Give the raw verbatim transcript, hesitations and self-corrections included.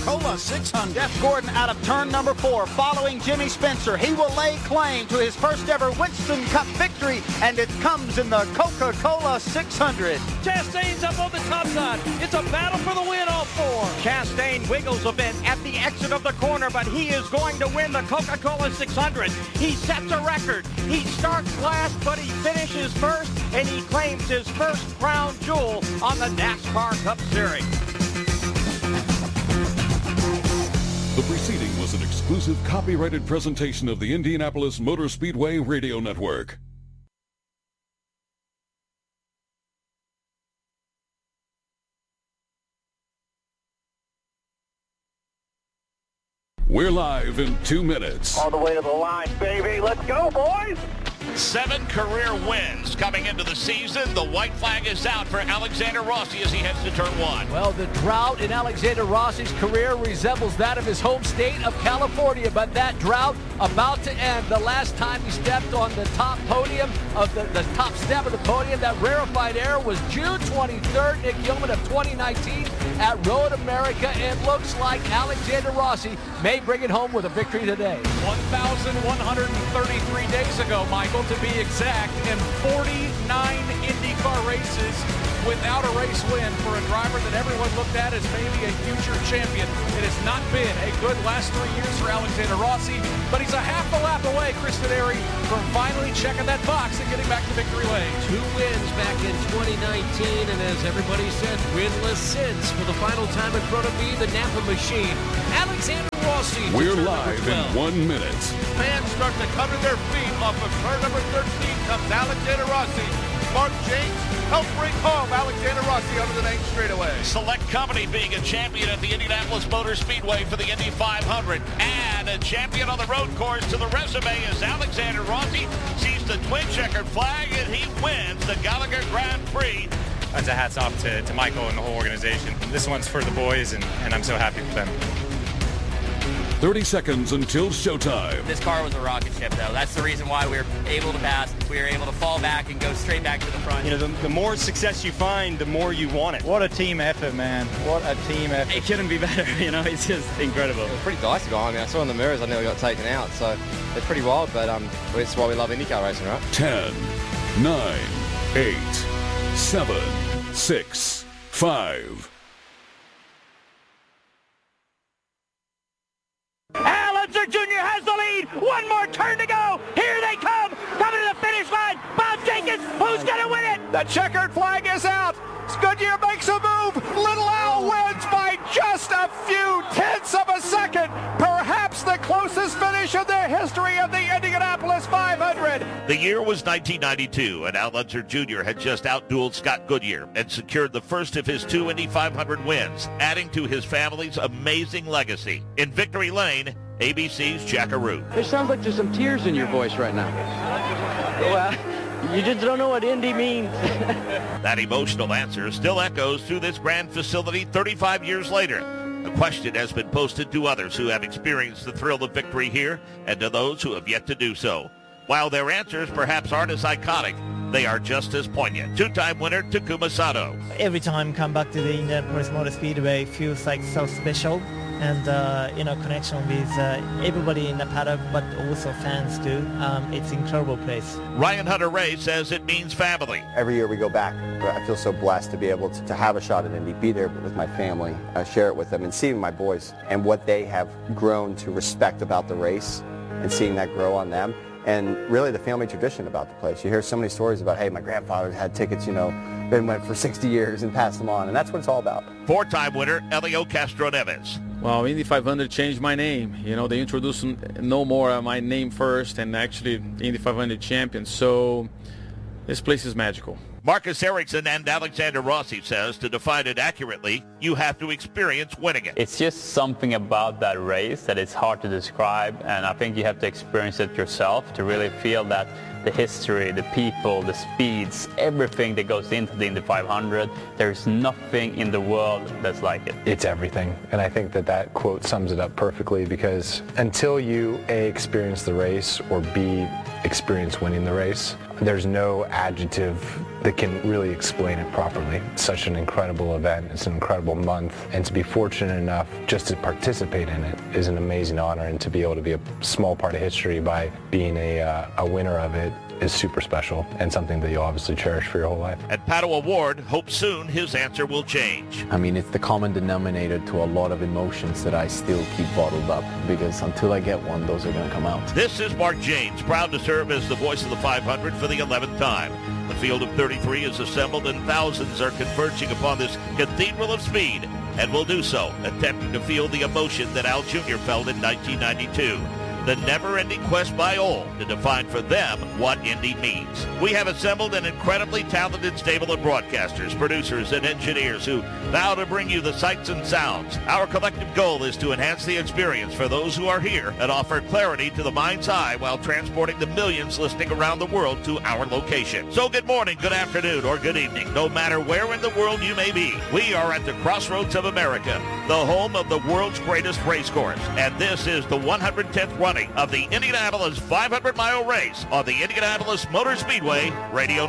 Coca-Cola six hundred. Jeff Gordon out of turn number four, following Jimmy Spencer. He will lay claim to his first ever Winston Cup victory, and it comes in the Coca-Cola six hundred. Chastain's up on the top side. It's a battle for the win, all four. Chastain wiggles a bit at the exit of the corner, but he is going to win the Coca-Cola six hundred. He sets a record. He starts last, but he finishes first, and he claims his first crown jewel on the NASCAR Cup Series. The preceding was an exclusive copyrighted presentation of the Indianapolis Motor Speedway Radio Network. We're live in two minutes. All the way to the line, baby. Let's go, boys. Seven career wins coming into the season. The white flag is out for Alexander Rossi as he heads to turn one. Well, the drought in Alexander Rossi's career resembles that of his home state of California, but that drought about to end. The last time he stepped on the top podium of the, the top step of the podium, that rarefied air was June twenty-third, Nick Gilman of twenty nineteen at Road America. It looks like Alexander Rossi may bring it home with a victory today. one thousand one hundred thirty-three days ago, Michael, to be exact, in forty-nine IndyCar races without a race win for a driver that everyone looked at as maybe a future champion. It has not been a good last three years for Alexander Rossi, but he's a half a lap away, Chris Denary, from finally checking that box and getting back to victory lane. Two wins back in twenty nineteen, and as everybody said, winless since. For the final time in front of me, the Napa machine, Alexander Rossi. We're live in one minute. Fans start to come to their feet. Off of turn number thirteen comes Alexander Rossi. Mark James helped bring home Alexander Rossi onto the main straightaway. Select Company being a champion at the Indianapolis Motor Speedway for the Indy five hundred. And a champion on the road course to the resume is Alexander Rossi. Sees the twin checkered flag and he wins the Gallagher Grand Prix. That's a hats off to, to Michael and the whole organization. This one's for the boys, and, and I'm so happy for them. thirty seconds until showtime. This car was a rocket ship, though. That's the reason why we were able to pass. We were able to fall back and go straight back to the front. You know, the, the more success you find, the more you want it. What a team effort, man. What a team effort. It couldn't be better, you know. It's just incredible. It was pretty dicey behind me. I saw in the mirrors I nearly got taken out, so it's pretty wild, but um, it's why we love IndyCar racing, right? ten, nine, eight, seven, six, five. Alonso Junior has the lead. One more turn to go. Here they come. Coming to the finish line. Bob Jenkins. Who's going to win it? The checkered flag is out. Goodyear makes a move. Little Al wins by just a few tenths of a second. Perhaps the closest finish in the history of the Indianapolis five hundred. The year was nineteen ninety-two, and Al Unser Junior had just outdueled Scott Goodyear and secured the first of his two Indy five hundred wins, adding to his family's amazing legacy. In victory lane, A B C's Jack Arute. It sounds like there's some tears in your voice right now. Well, you just don't know what Indy means. That emotional answer still echoes through this grand facility thirty-five years later. The question has been posted to others who have experienced the thrill of victory here and to those who have yet to do so. While their answers perhaps aren't as iconic, they are just as poignant. Two-time winner Takuma Sato. Every time I come back to the Indianapolis Motor Speedway, feels like so special. And, uh, you know, connection with uh, everybody in the paddock, but also fans too. Um, it's an incredible place. Ryan Hunter-Reay says it means family. Every year we go back, I feel so blessed to be able to, to have a shot at Indy, be there with my family, uh, share it with them, and seeing my boys and what they have grown to respect about the race and seeing that grow on them. And really the family tradition about the place. You hear so many stories about, hey, my grandfather had tickets, you know, been went for sixty years and passed them on, and that's what it's all about. Four-time winner Elio Castroneves. Well, Indy five hundred changed my name. You know, they introduced no more my name first, and actually Indy five hundred champion. So this place is magical. Marcus Ericsson and Alexander Rossi says to define it accurately, you have to experience winning it. It's just something about that race that it's hard to describe, and I think you have to experience it yourself to really feel that the history, the people, the speeds, everything that goes into the Indy five hundred, there's nothing in the world that's like it. It's everything, and I think that that quote sums it up perfectly, because until you A, experience the race, or B, experience winning the race, There's no adjective that can really explain it properly. It's such an incredible event. It's an incredible month. And to be fortunate enough just to participate in it is an amazing honor, and to be able to be a small part of history by being a, uh, a winner of it is super special and something that you'll obviously cherish for your whole life. And Pato O'Ward hopes soon his answer will change. I mean, it's the common denominator to a lot of emotions that I still keep bottled up, because until I get one, those are going to come out. This is Mark James, proud to serve as the voice of the five hundred for the eleventh time. The field of thirty-three is assembled and thousands are converging upon this cathedral of speed, and will do so, attempting to feel the emotion that Al Junior felt in nineteen ninety-two. The never-ending quest by all to define for them what Indy means. We have assembled an incredibly talented stable of broadcasters, producers, and engineers who vow to bring you the sights and sounds. Our collective goal is to enhance the experience for those who are here and offer clarity to the mind's eye while transporting the millions listening around the world to our location. So good morning, good afternoon, or good evening, no matter where in the world you may be. We are at the crossroads of America, the home of the world's greatest race course, and this is the one hundred tenth run of the Indianapolis five hundred mile race on the Indianapolis Motor Speedway Radio